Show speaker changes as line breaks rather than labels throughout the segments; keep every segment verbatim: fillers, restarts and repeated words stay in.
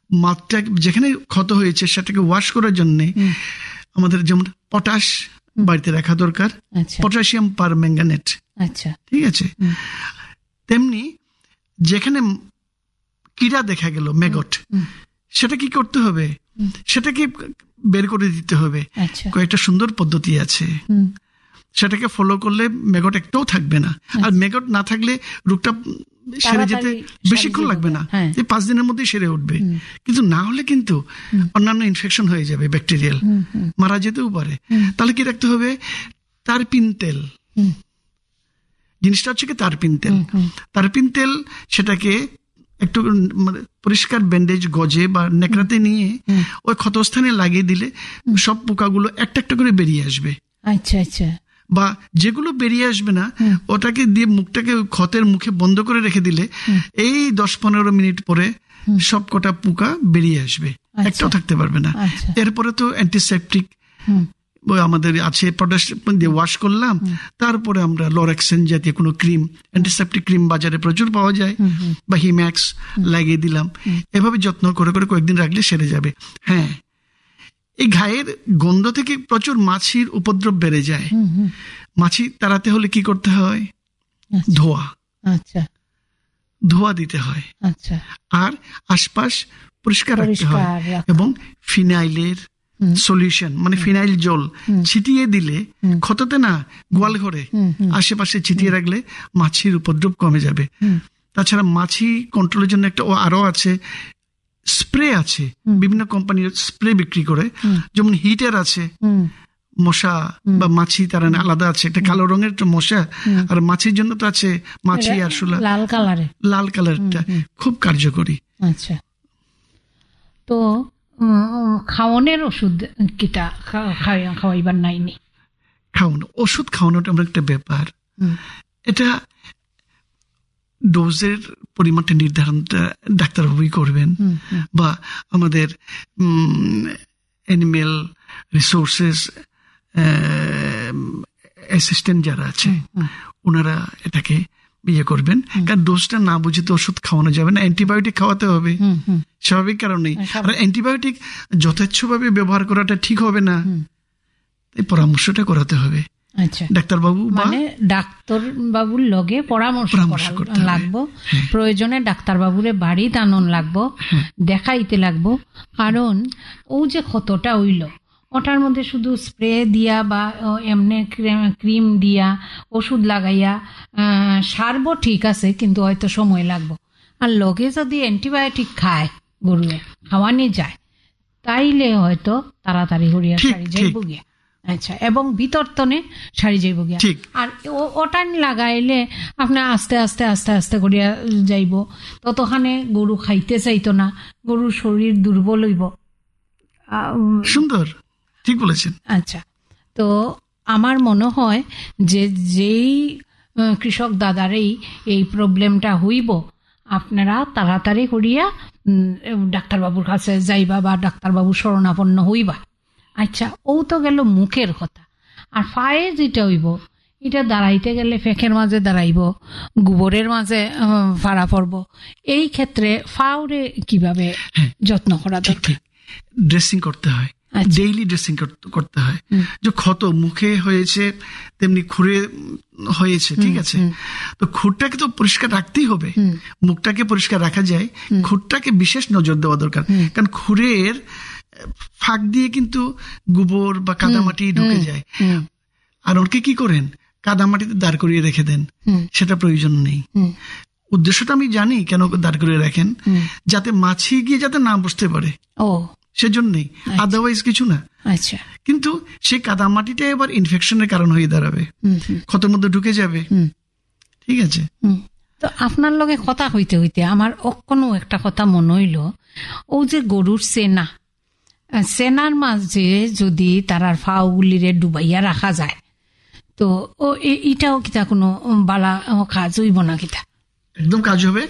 মাঠটা যেখানে ক্ষত হয়েছে সেটাকে ওয়াশ করার জন্য আমাদের যেমন পটাশ বাড়িতে রাখা দরকার, পটাশিয়াম পার ম্যাঙ্গানেট। আচ্ছা, ঠিক আছে। তেমনি যেখানে কীড়া দেখা গেল, ম্যাগট, সেটা কি করতে হবে? সেটাকে বের করে দিতে হবে। কয়েকটা সুন্দর পদ্ধতি আছে, সেটাকে ফলো করলে ম্যাগট একটাও থাকবে না। আর ম্যাগট না থাকলে রোগটা সেরে যেতে বেশিক্ষণ লাগবে না, এই পাঁচ দিনের মধ্যে সেরে উঠবে। কিন্তু না হলে কিন্তু অন্যান্য ইনফেকশন হয়ে যাবে, ব্যাকটেরিয়াল, মারা যেতেও পারে। তাহলে কি রাখতে হবে? তারপিন তেল। জিনিসটা হচ্ছে কি তারপিন তেল। তারপিন তেল সেটাকে একটু পরিষ্কার ব্যান্ডেজ গজে বা নেকড়াতে নিয়ে ওই ক্ষতস্থানে লাগিয়ে দিলে সব পোকাগুলো একটা একটা করে বেরিয়ে আসবে। আচ্ছা আচ্ছা। বা যেগুলো বেরিয়ে আসবে না ওটাকে দিয়ে মুখটাকে ক্ষতের মুখে বন্ধ করে রেখে দিলে এই দশ পনেরো মিনিট পরে সব কটা পোকা বেরিয়ে আসবে, একটাও থাকতে পারবে না। এরপরে তো অ্যান্টিসেপটিক আমাদের আছে, পটাশ দিয়ে ওয়াশ করলাম, তারপরে আমরা লরেক্সেন জাতীয় কোনো ক্রিম, অ্যান্টিসেপটিক ক্রিম বাজারে প্রচুর পাওয়া যায়, বা হিম্যাক্স লাগিয়ে দিলাম। এভাবে যত্ন করে করে কয়েকদিন রাখলে সেরে যাবে। হ্যাঁ, এই ঘায়ের গন্ধ থেকে প্রচুর মাছির উপদ্রব বেড়ে যায়। মাছি তাড়াতে হলে কি করতে হয়? ধোয়া। আচ্ছা, ধোয়া দিতে হয়। আচ্ছা, আর আশপাশ পরিষ্কার রাখতে হয় এবং ফিনাইলের সলিউশন মানে ফিনাইল জল ছিটিয়ে দিলে ক্ষততে না, গোয়াল ঘরে আশেপাশে ছিটিয়ে রাখলে মাছির উপদ্রব কমে যাবে। তাছাড়া মাছি কন্ট্রোলের জন্য একটা আরো আছে, স্প্রে আছে, বিভিন্ন কোম্পানির স্প্রে বিক্রি করে, যেমন হিটার আছে, মশা বা মাছি তারা আলাদা আছে, একটা কালো রঙের মশা, আর মাছির জন্য তো আছে মাছি আরশোলা লাল কালারে, লাল কালারটা খুব কার্যকরী। আচ্ছা,
তো খাওয়ানোর ওষুধ কিটা খাওয়াইবার নাইনি?
খাওয়ানো ওষুধ খাওয়ানোটা আমার একটা ব্যাপার, এটা ডোজের পরিমাণটা নির্ধারণটা ডাক্তারবাবুই করবেন, বা আমাদের অ্যানিমেল রিসোর্সেস অ্যাসিস্ট্যান্ট যারা আছে ওনারা এটাকে ইয়ে করবেন। কারণ ডোজটা না বুঝে তো ওষুধ খাওয়ানো যাবে না, অ্যান্টিবায়োটিক খাওয়াতে হবে স্বাভাবিক কারণেই। আর অ্যান্টিবায়োটিক যথেচ্ছভাবে ব্যবহার করাটা ঠিক হবে না, এই পরামর্শটা করাতে হবে ডাক্তারবাবু,
মানে ডাক্তার বাবুর লগে পরামর্শ লাগবো। প্রয়োজনে ডাক্তার বাবুরে বাড়ি টানন লাগবো, দেখাইতে লাগবো। কারণ ও যে ক্ষতটা হইল ওটার মধ্যে শুধু স্প্রে দিয়া বা এমনি ক্রিম দিয়া ওষুধ লাগাইয়া সারবো, ঠিক আছে, কিন্তু হয়তো সময় লাগবো। আর লগে যদি অ্যান্টিবায়োটিক খায় গরুয়ে খাওয়ানি যায়, তাইলে হয়তো তাড়াতাড়ি হরিয়া সারি যাইব গিয়া। আচ্ছা, এবং বিতর্তনে সারি যাইব গিয়া। আর ওটা লাগাইলে আপনার আস্তে আস্তে আস্তে আস্তে করিয়া যাইব, ততখানে গরু খাইতে চাইতো না, গরুর শরীর দুর্বল হইব।
সুন্দর, ঠিক বলেছেন।
আচ্ছা, তো আমার মনে হয় যে যেই কৃষক দাদারই এই প্রবলেমটা হইব, আপনারা তাড়াতাড়ি করিয়া ডাক্তারবাবুর কাছে যাইবা বা ডাক্তারবাবু শরণাপন্ন হইবা। আচ্ছা, ও তো গেল মুখের কথা। আর পায়ে যেটা হইব, এটা দাঁড়াইতে গেলে ফেঁকের মাঝে দাঁড়াইব, গোবরের মাঝে ফাড়া পড়ব। এই ক্ষেত্রে ফাউরে কিভাবে যত্ন করা দরকার?
ড্রেসিং করতে হয়, ডেইলি ড্রেসিং করতে হয়। যে ক্ষত মুখে হয়েছে তেমনি খুরে হয়েছে, ঠিক আছে, তো খুরটাকে তো পরিষ্কার রাখতেই হবে। মুখটাকে পরিষ্কার রাখা যায়, খুরটাকে বিশেষ নজর দেওয়া দরকার। কারণ খুরের ফাঁক দিয়ে কিন্তু গোবর বা কাদামাটি ঢুকে যায়। আর ওকে কি করেন, কাদামাটিতে দাঁড় করিয়ে রেখে দেন, সেটা প্রয়োজন নেই। উদ্দেশ্যটা আমি জানি কেন দাঁড় করিয়ে রাখেন, যাতে মাছি গিয়ে যাতে না বসতে পারে, সেজন্যই, আদারওয়াইজ কিছু না। আচ্ছা, কিন্তু সেই কাদামাটিটা এবার ইনফেকশনের কারণ হয়ে দাঁড়াবে, ক্ষতের মধ্যে ঢুকে যাবে। ঠিক আছে,
তো আপনার লগে কথা হইতে হইতে আমার অন্য একটা কথা মনে হইল, ও যে গরুর সেনা, সেনার মাঝে যদি তারার ফাউগুলিরে ডুবাইয়া রাখা যায়, তো ও এটাও কিতা কোনো বালা কাজ হইব না? কিতা
একদম কাজ হবে।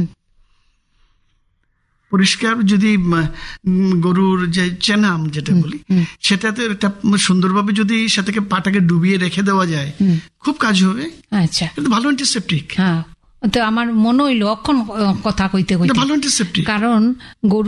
পরিষ্কার যদি গরুর যে চেনাম যেটা বলি, সেটাতে একটা সুন্দরভাবে যদি সেটাকে পাটাকে ডুবিয়ে রেখে দেওয়া যায়, খুব কাজ হবে। আচ্ছা, ভালো অ্যান্টিসেপটিক।
হ্যাঁ, তো আমার মনে হইলো অক্ষণ কথা কইতে কইতে ভালো অ্যান্টিসেপটিক, কারণ গরু